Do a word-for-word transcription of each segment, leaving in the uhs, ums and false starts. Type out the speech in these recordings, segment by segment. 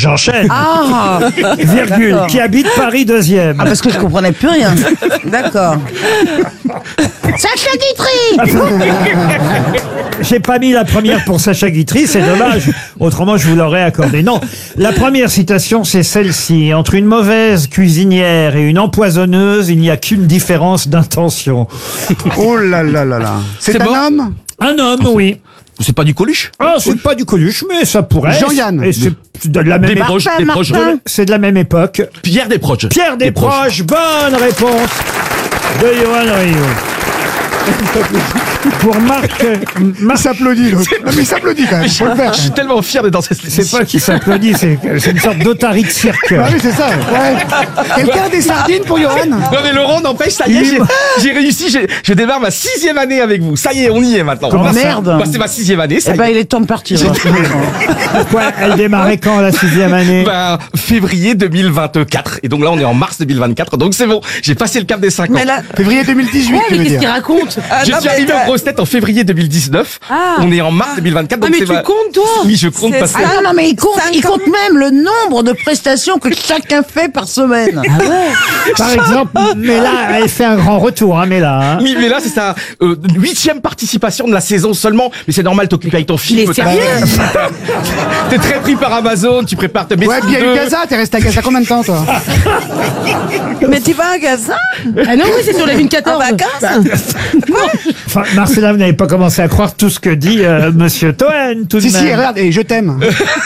J'enchaîne. Ah, Virgule, d'accord. qui habite Paris deuxième. Ah, parce que je comprenais plus rien. D'accord. Sacha Guitry. J'ai pas mis la première pour Sacha Guitry, c'est dommage. Autrement, je vous l'aurais accordé. Non, la première citation, c'est celle-ci. Entre une mauvaise cuisinière et une empoisonneuse, il n'y a qu'une différence d'intention. Oh là là là là. C'est C'est un bon homme? Un homme, oui. C'est pas du Coluche? Ah, c'est pas du Coluche, mais ça pourrait. Jean-Yann. Et c'est de la même Des époque. proches, des proches. C'est de la même époque. Pierre Desproges. Pierre Desproges, bonne réponse de Johan Rioux. Pour Marc, Il Marc s'applaudit, l'autre. Non, mais il s'applaudit quand même. Faut le faire. Je suis tellement fier d'être dans cette c'est pas qui s'applaudit, c'est c'est une sorte d'otarie de cirque. Ah oui, c'est ça. Ouais. Quelqu'un a des sardines pour Johan? Non mais Laurent, n'empêche, ça y est, j'ai, j'ai réussi, j'ai, je démarre ma sixième année avec vous. Ça y est, on y est maintenant. Comment Bah, ça Merde. bah, c'est ma sixième année, ça Eh y ben, est. il est temps de partir. Pourquoi elle démarrait quand la sixième année? Ben, février deux mille vingt-quatre. Et donc là, on est en mars deux mille vingt-quatre. Donc c'est bon, j'ai passé le cap des cinq ans. Mais là, Février deux mille dix-huit, tu veux dire. raconte? ah, Je non, suis mais arrivé t'as- aux grosses têtes en février deux mille dix-neuf. Ah. On est en mars deux mille vingt-quatre. Donc Ah, mais c'est tu ma- comptes, toi? Oui, je compte C'est parce que... ça. Ah non, non, mais il compte, Cinq il ans. compte même le nombre de prestations que chacun fait par semaine. Ah ouais? Par exemple, mais là, elle fait un grand retour, hein, mais là. Hein. Oui, mais là, c'est sa euh, huitième participation de la saison seulement. Mais c'est normal, t'occupes avec ton film. Il est t'as- sérieux? T'es très pris par Amazon, tu prépares tes Ouais, puis il y a eu Gaza. T'es resté à Gaza combien de temps, toi? mais tu vas à Gaza Ah non, oui, c'est sur la ligne en quatorze. vacances? Enfin, Marcella, vous n'avez pas commencé à croire tout ce que dit euh, Monsieur Toen, tout de Si, si, même. regarde, et je t'aime.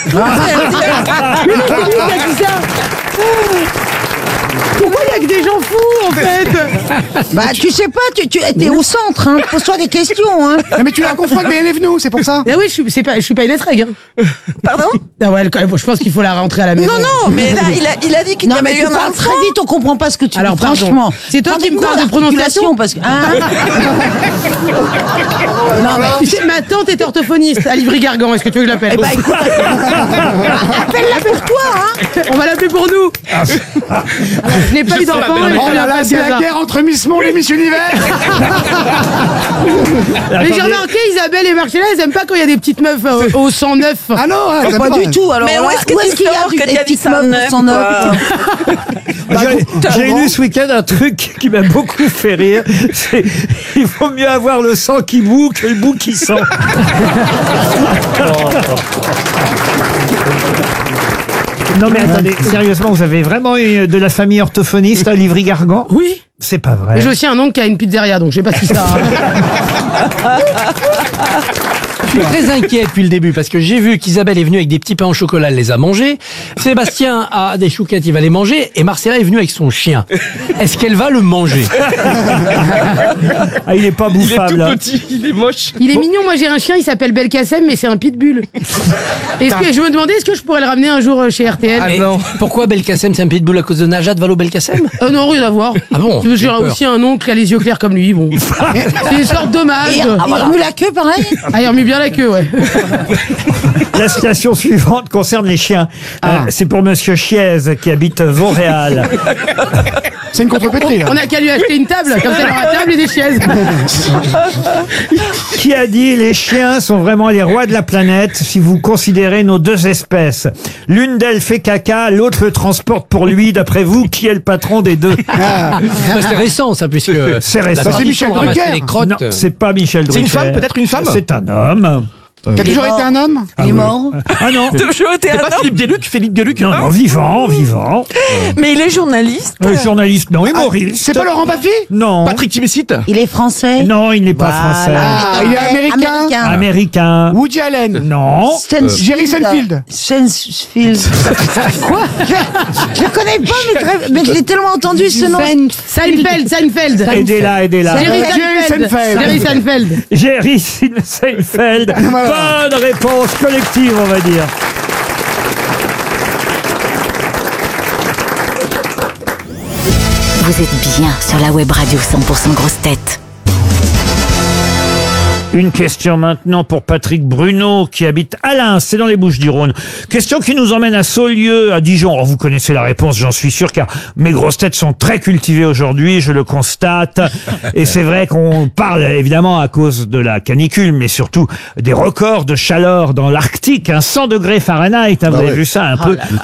Pourquoi il y a que des gens fous, en fait? Bah, tu sais pas, tu, tu es au centre, hein. Pose-toi des questions, hein. Non, mais tu la confonds avec B N F nous, c'est pour ça. Ah oui, je suis, c'est pas, je suis pas une estrègue, hein. Pardon? Ah ouais, quand même, je pense qu'il faut la rentrer à la maison. Non, non, mais là, il a, il a dit qu'il y Non, avait mais eu tu un parles enfant. très vite, on comprend pas ce que tu Alors, dis, pardon. franchement. C'est toi Prends qui des me cours parles de prononciation parce que... Hein non, mais... Tu sais, ma tante est orthophoniste à Livry-Gargan. Est-ce que tu veux que je l'appelle? Eh ben, écoute, appelle-la pour toi, hein. On va l'appeler pour nous. Je n'ai pas eu d'enfant. la mais Oh je là là, l'appelle c'est la Gaza. guerre entre Miss Monde et Miss Univers. Mais j'ai Attendez. remarqué, Isabelle et Marcella, elles aiment pas quand il y a des petites meufs euh, au cent neuf. Ah non, hein, Pas, t'aimes pas du tout, alors Mais où là, est-ce que où tu est-ce qu'il y a sors du- que des tu as dit petites ça meufs neuf, sans neuf? quoi? J'ai- J'ai lu ce week-end un truc qui m'a beaucoup fait rire. C'est il vaut mieux avoir le sang qui bout que le bout qui sent. Non mais attendez, sérieusement, vous avez vraiment eu de la famille orthophoniste à Livry-Gargan? Oui. C'est pas vrai. Et j'ai aussi un oncle qui a une pizzeria, donc je sais pas si ça. Je suis très inquiet depuis le début parce que j'ai vu qu'Isabelle est venue avec des petits pains au chocolat, elle les a mangés. Sébastien a des chouquettes, il va les manger. Et Marcella est venue avec son chien. Est-ce qu'elle va le manger? Ah, il est pas Il est tout bouffable. hein. petit, il est moche. Il est mignon, moi j'ai un chien, il s'appelle Belkacem, mais c'est un pitbull. Est-ce que je me demandais, est-ce que je pourrais le ramener un jour euh, chez R T L? Et pourquoi Belkacem, c'est un pitbull à cause de Najat Vallaud-Belkacem? Euh, non, rien à voir. Ah bon? J'ai J'ai peur. aussi un oncle qui a les yeux clairs comme lui, bon. C'est une sorte d'hommage. Et, ah, voilà. remue la queue, pareil. Ah, il remue bien la queue, ouais. La citation suivante concerne les chiens. Euh, c'est pour Monsieur Chiez qui habite Vauréal. C'est une contrepétrie, là. On a qu'à lui acheter une table, comme ça il aura table et des chaises. Qui a dit les chiens sont vraiment les rois de la planète si vous considérez nos deux espèces. L'une d'elles fait caca, l'autre le transporte pour lui. D'après vous, qui est le patron des deux? Bah, c'est récent, ça, puisque C'est la récent. C'est tradition Michel de ramasser Drucker. les crottes. Non, c'est pas Michel C'est Drucker. une femme, peut-être une femme? C'est un homme. Qui a toujours mort. été un homme. Il est mort. Ah non. Toujours été C'est un pas homme, Philippe Gueluc, Philippe Gueluc. Non, non, vivant, vivant. mais il est journaliste. Euh, journaliste, non, humoriste. C'est pas Laurent Baffy? Non. Patrick Timsit. Il est français. Non, il n'est pas français. Ah, il est américain. Américain. Américain. Woody Allen. Non. Stanfield. Jerry Seinfeld. Seinfeld. Quoi? Je le connais pas, mais, très- mais je l'ai tellement entendu ce nom. Seinfeld, Seinfeld. Aidez-la, aidez-la. Jerry Jerry Seinfeld. Seinfeld. Jerry Seinfeld. Jerry Seinfeld. Voilà. Bonne réponse collective, on va dire. Vous êtes bien sur la web radio cent pour cent grosse tête. Une question maintenant pour Patrick Bruno qui habite Alain, c'est dans les Bouches-du-Rhône. Question qui nous emmène à Saulieu, à Dijon. Oh, vous connaissez la réponse, j'en suis sûr, car mes grosses têtes sont très cultivées aujourd'hui, je le constate. Et c'est vrai qu'on parle évidemment à cause de la canicule, mais surtout des records de chaleur dans l'Arctique, hein, cent degrés Fahrenheit. Hein, vous avez vu ça un peu